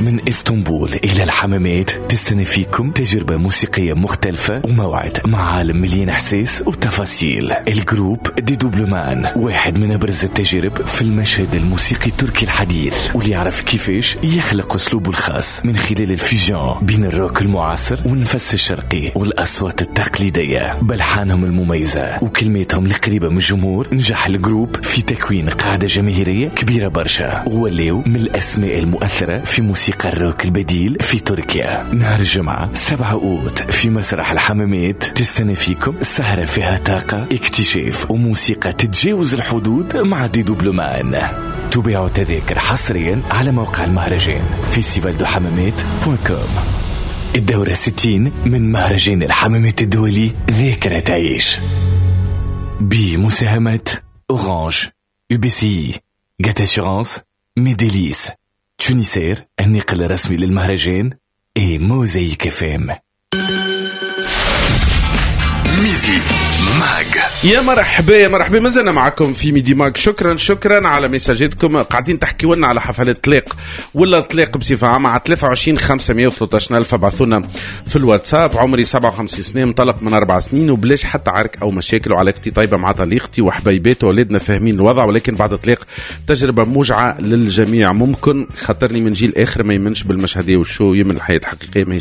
من اسطنبول إلى الحمامات تستنى فيكم تجربة موسيقية مختلفة وموعد مع عالم مليان إحساس وتفاصيل. الجروب دي دوبلمان واحد من أبرز التجارب في المشهد الموسيقي التركي الحديث، واللي يعرف كيفاش يخلق أسلوبه الخاص من خلال الفيوجن بين الروك المعاصر والنفس الشرقي والأصوات التقليدية بلحانهم المميزة وكلماتهم القريبة من الجمهور. نجح الجروب في تكوين قاعدة جماهيرية كبيرة برشا، ووليو من الأسماء المؤثرة في موسيقى الروك البديل في تركيا. نهار الجمعة 7 أوت في مسرح الحمامات تستنى فيكم السهرة فيها طاقة، اكتشاف وموسيقى تتجاوز الحدود مع دي دوبلمان. تبيعوا تذاكر حصريا على موقع المهرجان festivaldohammamat.com. الدورة 60 من مهرجان الحمامات الدولي ذاكرة تعيش بمساهمة أورانج، UBCI، جات أسيورانس، ميديليس، تونيسير النقل الرسمي للمهرجان، اي موزايك FM. ميدي ماغ. يا مرحبا مازلنا معكم في ميدي ماغ. شكرا على مساجاتكم. قاعدين تحكيوا لنا على حفلات طلاق ولا طلاق بصفه عامه على 23 513 ألف. ابعثونا في الواتساب. عمري 57 سنه، مطلق من 4 سنين وبلاش حتى عرك او مشاكل، وعلاقتي طيبه مع طليقتي وحبيباتي وولادنا فاهمين الوضع، ولكن بعد طلاق تجربه موجعه للجميع. ممكن خاطرني من جيل اخر ما يمنش بالمشهديه والشو، يمن الحياه حقيقيه ماهيش